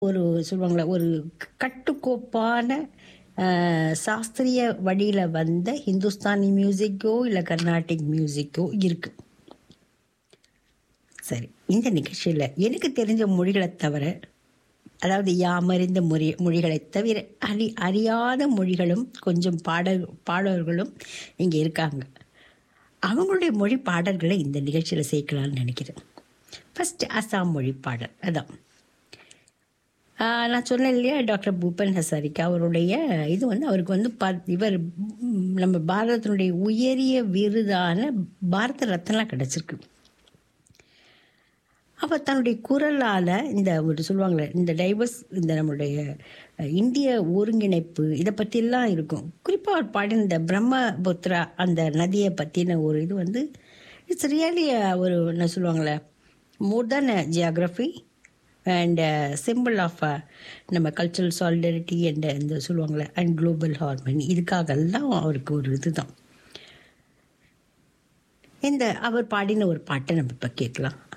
ஒரு சொல்லுவாங்கள்ல, ஒரு கட்டுக்கோப்பான சாஸ்திரிய வழியில வந்த ஹிந்துஸ்தானி மியூசிக்கோ, இல்ல கர்நாடிக் மியூசிக்கோ இருக்கு. சரி, இந்த நிகழ்ச்சியில எனக்கு தெரிஞ்ச மொழிகளைத் தவிர, அதாவது யாமறிந்த மொழிகளைத் தவிர அறியாத மொழிகளும் கொஞ்சம் பாடல்களும் இங்க இருக்காங்க. அவங்களுடைய மொழி பாடல்களை இந்த நிகழ்ச்சியில சேர்க்கலாம்னு நினைக்கிறேன். ஃபர்ஸ்ட் அசாம் மொழி பாடல். அதான் நான் சொன்னேன் இல்லையா, டாக்டர் பூபன் ஹசாரிகா அவருடைய இது வந்து அவருக்கு வந்து இவர் நம்ம பாரதத்தினுடைய உயரிய விருதான பாரத ரத்னா கிடச்சிருக்கு. அவர் தன்னுடைய குரலால் இந்த ஒரு சொல்லுவாங்களே, இந்த டைவர்ஸ், இந்த நம்மளுடைய இந்திய ஒருங்கிணைப்பு இதை பற்றியெல்லாம் இருக்கும். குறிப்பாக அவர் பாடின இந்த பிரம்மபுத்திரா அந்த நதியை பற்றின ஒரு இது வந்து இட்ஸ் ரியலி ஒரு என்ன சொல்லுவாங்களே, மோர் தேன் ஜியாகிரஃபி அண்ட் சிம்பிள் ஆஃப் நம்ம கல்ச்சுரல் சாலிடரிட்டி அண்ட் இந்த சொல்லுவாங்களே அண்ட் குளோபல் ஹார்மனி, இதுக்காகலாம் அவருக்கு ஒரு இதுதான். இந்த அவர் பாடின ஒரு பாட்டை நம்ம இப்போ கேட்கலாம்.